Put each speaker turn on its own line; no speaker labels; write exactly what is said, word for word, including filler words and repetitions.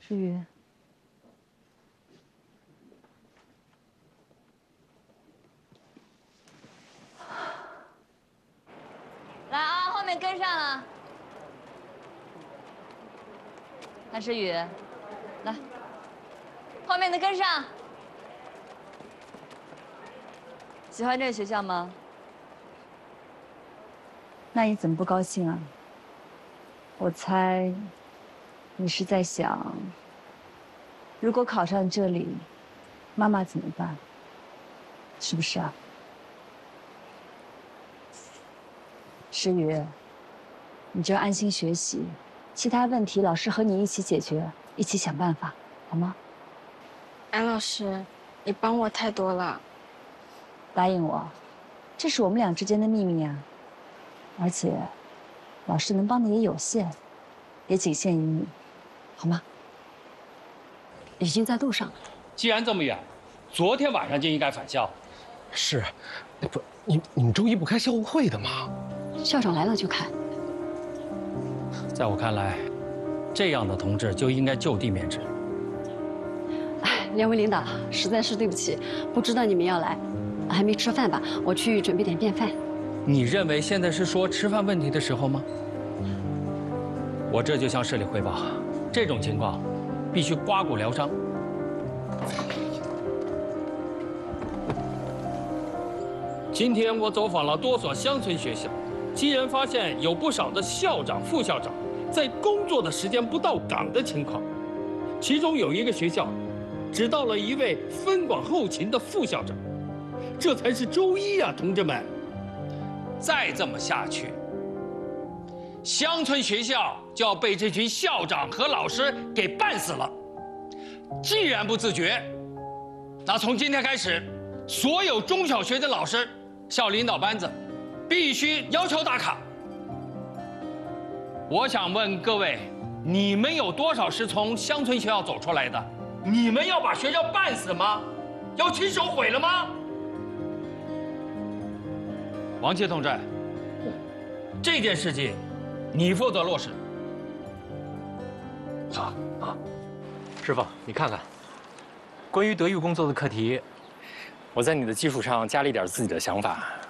诗雨，来啊，后面跟上了。韩诗雨，来，后面的跟上。喜欢这个学校吗？那你怎么不高兴啊？我猜，你是在想，如果考上这里，妈妈怎么办？是不是啊？诗雨，你就安心学习，其他问题老师和你一起解决，一起想办法，好吗？
安老师，你帮我太多了。
答应我，这是我们俩之间的秘密啊。而且，老师能帮的也有限，也仅限于你，好吗？
已经在路上了。
既然这么远，昨天晚上就应该返校。
是，不，你你们周一不开校务会的吗？
校长来了就开。
在我看来，这样的同志就应该就地免职。
哎，两位领导，实在是对不起，不知道你们要来，还没吃饭吧？我去准备点便饭。
你认为现在是说吃饭问题的时候吗？我这就向市里汇报，这种情况必须刮骨疗伤。今天我走访了多所乡村学校，竟然发现有不少的校长、副校长在工作的时间不到岗的情况，其中有一个学校只到了一位分管后勤的副校长，这才是周一啊，同志们！再这么下去，乡村学校就要被这群校长和老师给办死了。既然不自觉，那从今天开始，所有中小学的老师、校领导班子必须要求打卡。我想问各位，你们有多少是从乡村学校走出来的？你们要把学校办死吗？要亲手毁了吗？王琦同志，这件事情你负责落实。
好，好，师傅，你看看，关于德育工作的课题，我在你的基础上加了一点自己的想法。